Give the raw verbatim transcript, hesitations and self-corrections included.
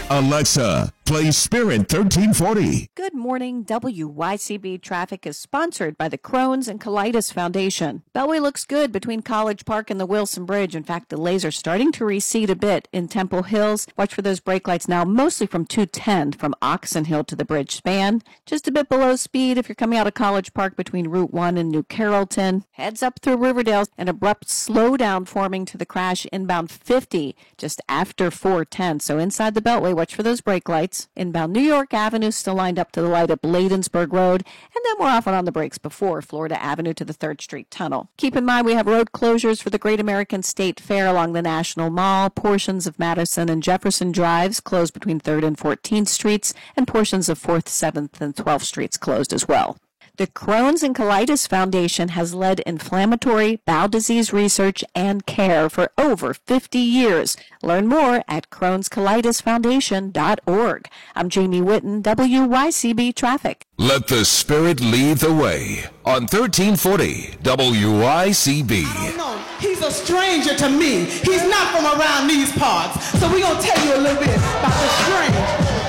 Alexa, play Spirit thirteen forty. Good morning. W Y C B Traffic is sponsored by the Crohn's and Colitis Foundation. Beltway looks good between College Park and the Wilson Bridge. In fact, delays are starting to recede a bit in Temple Hills. Watch for those brake lights now, mostly from two ten from Oxon Hill to the bridge span. Just a bit below speed if you're coming out of College Park between Route one and New Carrollton. Heads up through Riverdale. An abrupt slowdown forming to the crash inbound fifty just after four ten. So inside the Beltway, watch for those brake lights. Inbound New York Avenue still lined up to the light at Bladensburg Road, and then we're often on the brakes before Florida Avenue to the third Street Tunnel. Keep in mind we have road closures for the Great American State Fair along the National Mall. Portions of Madison and Jefferson Drives closed between third and fourteenth Streets, and portions of fourth, seventh, and twelfth Streets closed as well. The Crohn's and Colitis Foundation has led inflammatory bowel disease research and care for over fifty years. Learn more at crohns colitis foundation dot org. I'm Jamie Witten, W Y C B Traffic. Let the Spirit lead the way on thirteen forty W Y C B. I don't know. He's a stranger to me. He's not from around these parts. So we're going to tell you a little bit about the strange.